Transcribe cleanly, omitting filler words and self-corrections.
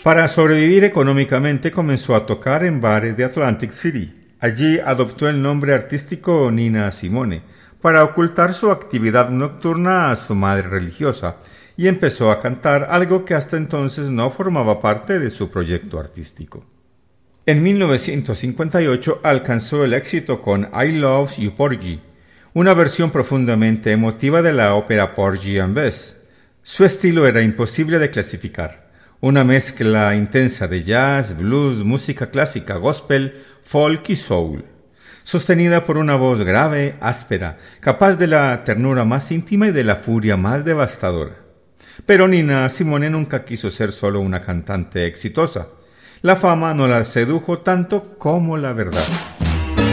Para sobrevivir económicamente comenzó a tocar en bares de Atlantic City. Allí adoptó el nombre artístico Nina Simone para ocultar su actividad nocturna a su madre religiosa y empezó a cantar algo que hasta entonces no formaba parte de su proyecto artístico. En 1958 alcanzó el éxito con I Love You Porgy, una versión profundamente emotiva de la ópera Porgy and Bess. Su estilo era imposible de clasificar. Una mezcla intensa de jazz, blues, música clásica, gospel, folk y soul, sostenida por una voz grave, áspera, capaz de la ternura más íntima y de la furia más devastadora. Pero Nina Simone nunca quiso ser solo una cantante exitosa. La fama no la sedujo tanto como la verdad.